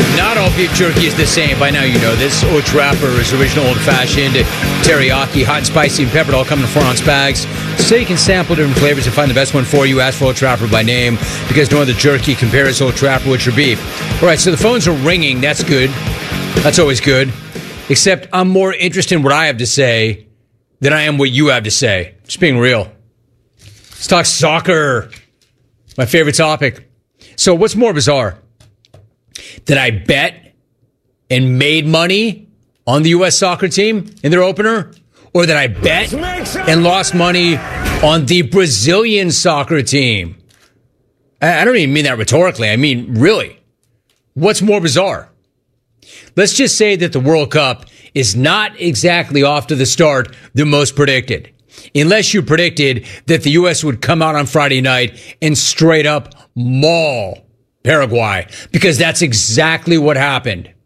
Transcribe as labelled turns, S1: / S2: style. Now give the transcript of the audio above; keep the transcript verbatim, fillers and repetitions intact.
S1: Not all beef jerky is the same. By now you know this. Old Trapper is original old-fashioned, teriyaki, hot and spicy, and peppered, all come in four-ounce bags. So you can sample different flavors and find the best one for you. Ask for Old Trapper by name, because no other jerky compares Old Trapper with your beef. All right, so the phones are ringing. That's good. That's always good. Except I'm more interested in what I have to say than I am what you have to say. Just being real. Let's talk soccer. My favorite topic. So what's more bizarre? That I bet and made money on the U S soccer team in their opener? Or that I bet and lost money on the Brazilian soccer team? I don't even mean that rhetorically. I mean, really. What's more bizarre? Let's just say that the World Cup is not exactly off to the start the most predicted. Unless you predicted that the U S would come out on Friday night and straight up maul Paraguay, because that's exactly what happened.